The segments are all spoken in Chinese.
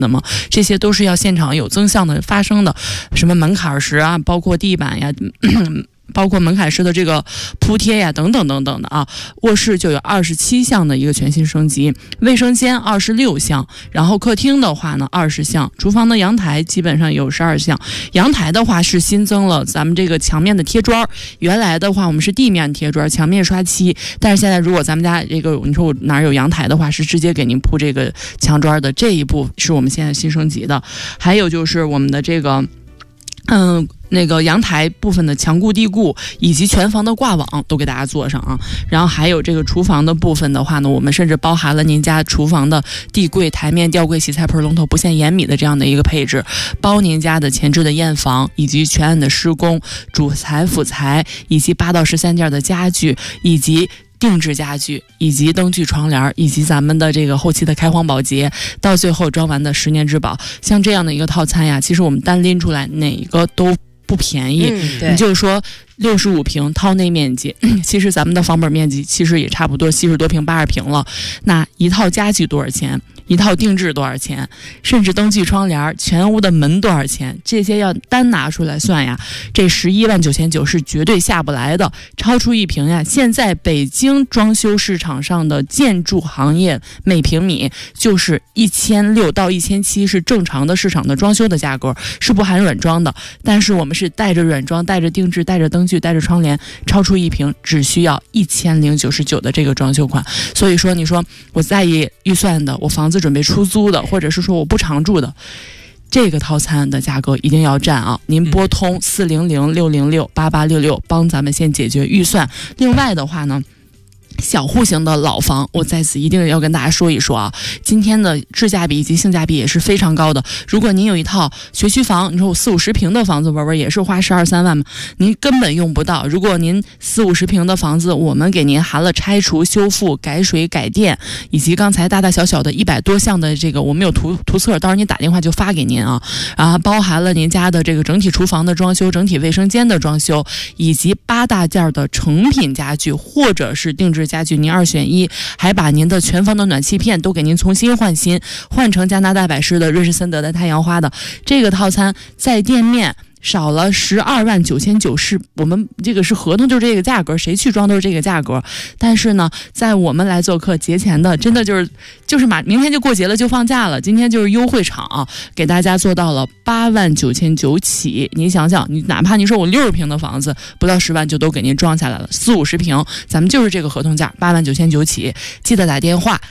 那么这些都是要现场有增项的发生的，什么门槛石啊，包括地板呀包括门槛式的这个铺贴呀，等等等等的啊。卧室就有27项的一个全新升级，卫生间26项，然后客厅的话呢20项，厨房的阳台基本上有12项。阳台的话是新增了咱们这个墙面的贴砖，原来的话我们是地面贴砖，墙面刷漆，但是现在如果咱们家这个你说我哪儿有阳台的话，是直接给您铺这个墙砖的，这一步是我们现在新升级的。还有就是我们的这个那个阳台部分的墙固地固以及全房的挂网都给大家做上啊。然后还有这个厨房的部分的话呢，我们甚至包含了您家厨房的地柜、台面、吊柜、洗菜盆、龙头、不限盐米的这样的一个配置，包您家的前置的验房以及全案的施工、主材、辅材以及8到13件的家具以及定制家具以及灯具窗帘以及咱们的这个后期的开荒保洁，到最后装完的10年质保，像这样的一个套餐呀，其实我们单拎出来哪个都不便宜。你就是说65平套内面积，其实咱们的房本面积其实也差不多70多平80平了，那一套家具多少钱，一套定制多少钱，甚至灯具窗帘全屋的门多少钱，这些要单拿出来算呀，这11.990是绝对下不来的，超出一平呀。现在北京装修市场上的建筑行业每平米就是1600到1700是正常的市场的装修的价格，是不含软装的，但是我们是带着软装、带着定制、带着灯具、带着窗帘，超出一平只需要1099的这个装修款。所以说你说我在意预算的，我房子准备出租的，或者是说我不常住的，这个套餐的价格一定要占啊！您拨通400-606-8866，帮咱们先解决预算。另外的话呢，小户型的老房，我在此一定要跟大家说一说啊，今天的质价比以及性价比也是非常高的。如果您有一套学区房，你说我40-50平的房子，玩也是花12-13万嘛，您根本用不到。如果您40-50平的房子，我们给您含了拆除、修复、改水、改电，以及刚才大大小小的100多项的这个，我们有图册，到时候您打电话就发给您啊。包含了您家的这个整体厨房的装修、整体卫生间的装修，以及8大件的成品家具或者是定制家具，您2选1，还把您的全房的暖气片都给您重新换新，换成加拿大百仕的、瑞士森德的、太阳花的。这个套餐在店面少了12.990，是我们这个是合同，就是这个价格，谁去装都是这个价格。但是呢，在我们来做客节前的，真的就是明天就过节了，就放假了，今天就是优惠场啊，给大家做到了8.990起。您想想，你哪怕你说我60平的房子，不到10万就都给您装下来了，40-50平，咱们就是这个合同价8.990起。记得打电话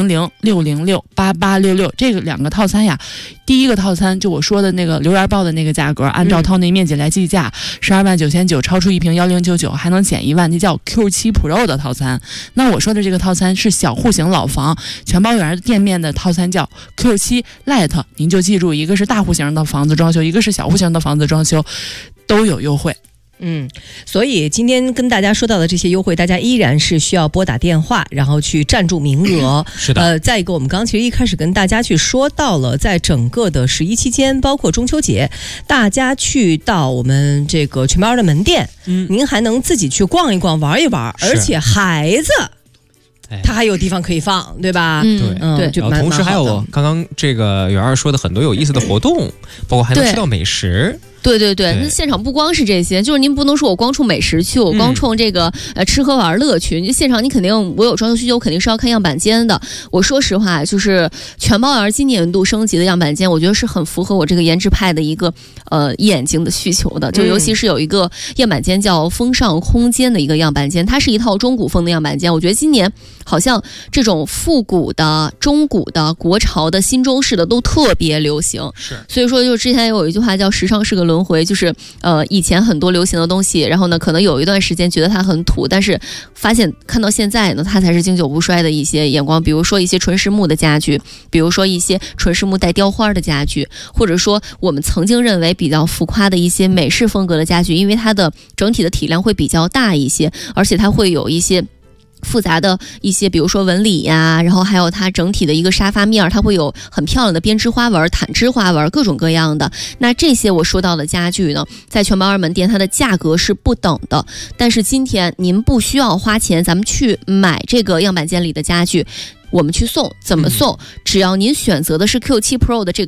400-606-8866，这个2个套餐呀。第一个套餐就我说的那个留言报的那个价格，按照套内面积来计价，12.990，超出一平1099，还能减1万，这叫 Q7 Pro 的套餐。那我说的这个套餐是小户型老房全包圆店面的套餐，叫 Q7 Lite， 您就记住，一个是大户型的房子装修，一个是小户型的房子装修，都有优惠。 所以今天跟大家说到的这些优惠，大家依然是需要拨打电话，然后去占住名额。 是的。 再一个，我们刚刚其实一开始跟大家去说到了，在整个的11期间，包括中秋节，大家去到我们这个全包的门店，您还能自己去逛一逛、玩一玩，而且孩子。它还有地方可以放，对吧？ 对， 就同时还有刚刚这个圆儿说的很多有意思的活动，包括还能吃到美食。 对，那现场不光是这些，就是您不能说我光冲美食去，我光冲这个吃喝玩乐去。你现场你肯定，我有装修需求，我肯定是要看样板间的。我说实话，就是全包圆今年度升级的样板间，我觉得是很符合我这个颜值派的一个眼睛的需求的。就尤其是有一个样板间叫风尚空间的一个样板间，它是一套中古风的样板间。我觉得今年好像这种复古的、中古的、国潮的、新中式的都特别流行。 是， 所以说就之前有一句话叫时尚是个轮回，就是以前很多流行的东西，然后呢可能有一段时间觉得它很土，但是发现看到现在呢，它才是经久不衰的一些眼光。比如说一些纯实木的家具，比如说一些纯实木带雕花的家具，或者说我们曾经认为比较浮夸的一些美式风格的家具，因为它的整体的体量会比较大一些，而且它会有一些复杂的一些，比如说纹理呀，然后还有它整体的一个沙发面，它会有很漂亮的编织花纹、毯织花纹，各种各样的。那这些我说到的家具呢，在全包二门店它的价格是不等的，但是今天您不需要花钱，咱们去买这个样板间里的家具。 我们去送，怎么送？只要您选择的是 Q7 Pro 的这个